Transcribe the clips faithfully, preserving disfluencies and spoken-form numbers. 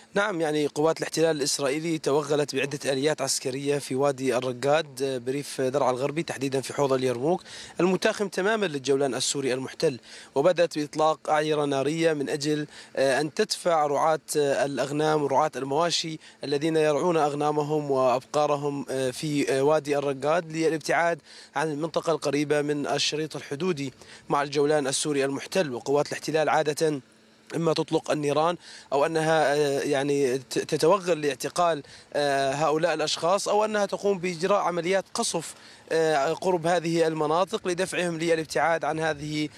نعم، يعني قوات الاحتلال الإسرائيلي توغلت بعدة آليات عسكرية في وادي الرقاد بريف درعا الغربي، تحديدا في حوض اليرموك المتاخم تماما للجولان السوري المحتل، وبدأت بإطلاق أعيرة نارية من أجل أن تدفع رعاة الأغنام ورعاة المواشي الذين يرعون أغنامهم وأبقارهم في وادي الرقاد للابتعاد عن المنطقة القريبة من الشريط الحدودي مع الجولان السوري المحتل. وقوات الاحتلال عادة إما تطلق النيران أو أنها يعني تتوغل لاعتقال هؤلاء الأشخاص، أو أنها تقوم بإجراء عمليات قصف قرب هذه المناطق لدفعهم للابتعاد عن هذه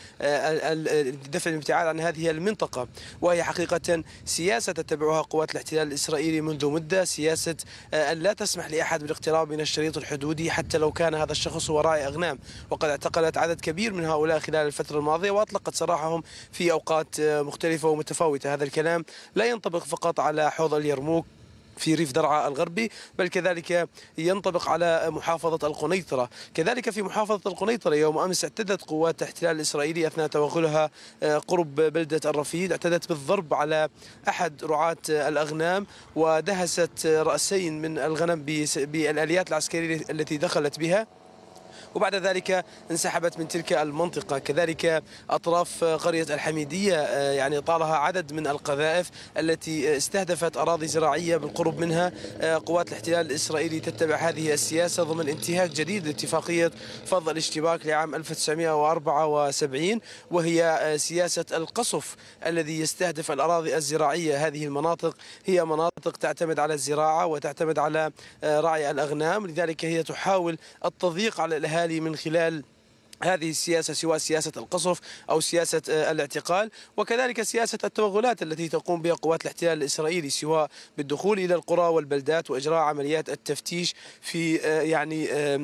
دفع الابتعاد عن هذه المنطقة. وهي حقيقة سياسة تتبعها قوات الاحتلال الإسرائيلي منذ مدة، سياسة أن لا تسمح لأحد بالاقتراب من الشريط الحدودي حتى لو كان هذا الشخص هو راعي أغنام. وقد اعتقلت عدد كبير من هؤلاء خلال الفترة الماضية وأطلقت سراحهم في أوقات مختلفة ومتفاوتة. هذا الكلام لا ينطبق فقط على حوض اليرموك في ريف درعا الغربي، بل كذلك ينطبق على محافظة القنيطرة. كذلك في محافظة القنيطرة يوم أمس اعتدت قوات الاحتلال الإسرائيلي أثناء توغلها قرب بلدة الرفيد، اعتدت بالضرب على أحد رعاة الأغنام ودهست رأسين من الغنم بالآليات العسكرية التي دخلت بها، وبعد ذلك انسحبت من تلك المنطقة. كذلك أطراف قرية الحميدية يعني طالها عدد من القذائف التي استهدفت أراضي زراعية بالقرب منها. قوات الاحتلال الإسرائيلي تتبع هذه السياسة ضمن انتهاك جديد لاتفاقية فض الاشتباك لعام ألف وتسعمئة وأربعة وسبعين، وهي سياسة القصف الذي يستهدف الأراضي الزراعية. هذه المناطق هي مناطق تعتمد على الزراعة وتعتمد على رعي الأغنام، لذلك هي تحاول التضييق على الأهالي من خلال هذه السياسة، سواء سياسة القصف أو سياسة الاعتقال، وكذلك سياسة التوغلات التي تقوم بها قوات الاحتلال الإسرائيلي، سواء بالدخول إلى القرى والبلدات وإجراء عمليات التفتيش في يعني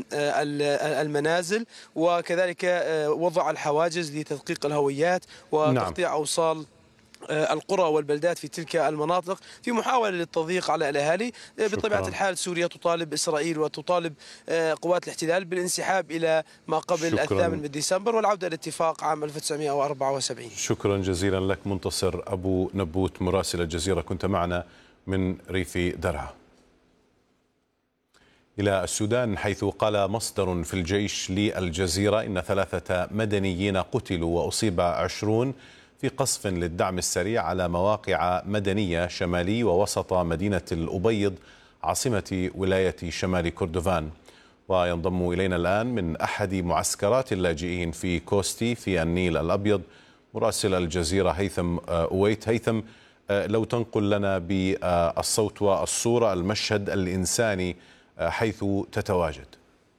المنازل، وكذلك وضع الحواجز لتدقيق الهويات وتقطيع أوصال القرى والبلدات في تلك المناطق في محاولة للتضييق على الأهالي. بطبيعة الحال سوريا تطالب إسرائيل وتطالب قوات الاحتلال بالانسحاب إلى ما قبل الثامن من ديسمبر والعودة لاتفاق عام ألف وتسعمئة وأربعة وسبعين. شكرا جزيلا لك منتصر أبو نبوت مراسل الجزيرة، كنت معنا من ريف درعا. إلى السودان، حيث قال مصدر في الجيش للجزيرة إن ثلاثة مدنيين قتلوا وأصيب عشرون في قصف للدعم السريع على مواقع مدنية شمالي ووسط مدينة الأبيض عاصمة ولاية شمال كردفان. وينضم إلينا الآن من أحد معسكرات اللاجئين في كوستي في النيل الأبيض مراسل الجزيرة هيثم أويت. هيثم، لو تنقل لنا بالصوت والصورة المشهد الإنساني حيث تتواجد.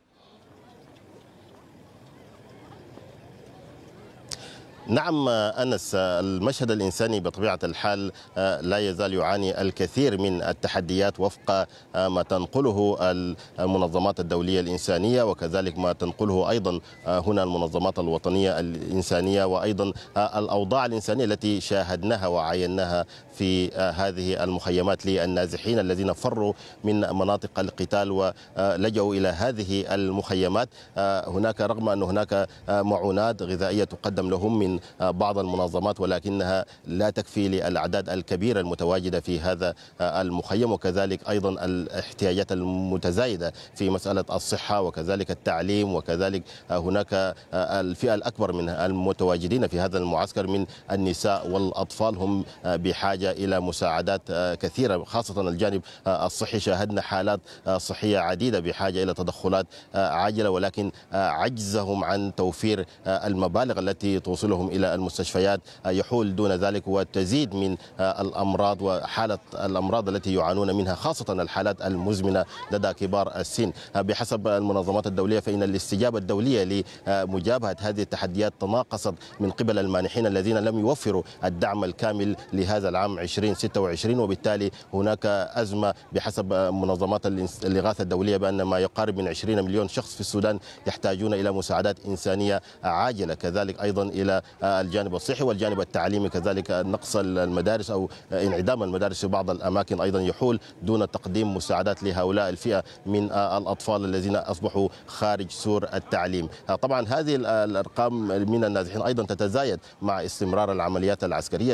نعم أنس، المشهد الإنساني بطبيعة الحال لا يزال يعاني الكثير من التحديات وفق ما تنقله المنظمات الدولية الإنسانية، وكذلك ما تنقله أيضا هنا المنظمات الوطنية الإنسانية، وأيضا الأوضاع الإنسانية التي شاهدناها وعايناها في هذه المخيمات للنازحين الذين فروا من مناطق القتال ولجأوا إلى هذه المخيمات. هناك رغم أن هناك معونات غذائية تقدم لهم من بعض المنظمات، ولكنها لا تكفي للأعداد الكبيرة المتواجدة في هذا المخيم، وكذلك أيضا الاحتياجات المتزايدة في مسألة الصحة وكذلك التعليم، وكذلك هناك الفئة الأكبر من المتواجدين في هذا المعسكر من النساء والأطفال هم بحاجة إلى مساعدات كثيرة، خاصة الجانب الصحي. شاهدنا حالات صحية عديدة بحاجة إلى تدخلات عاجلة، ولكن عجزهم عن توفير المبالغ التي توصلهم إلى المستشفيات يحول دون ذلك، وتزيد من الأمراض وحالة الأمراض التي يعانون منها، خاصة الحالات المزمنة لدى كبار السن. بحسب المنظمات الدولية فإن الاستجابة الدولية لمجابهة هذه التحديات تناقصت من قبل المانحين الذين لم يوفروا الدعم الكامل لهذا العام ألفين وستة وعشرين، وبالتالي هناك أزمة بحسب منظمات الإغاثة الدولية بأن ما يقارب من عشرين مليون شخص في السودان يحتاجون إلى مساعدات إنسانية عاجلة، كذلك أيضا إلى الجانب الصحي والجانب التعليمي، كذلك نقص المدارس أو انعدام المدارس في بعض الأماكن أيضا يحول دون تقديم مساعدات لهؤلاء الفئة من الأطفال الذين أصبحوا خارج سور التعليم. طبعا هذه الأرقام من النازحين أيضا تتزايد مع استمرار العمليات العسكرية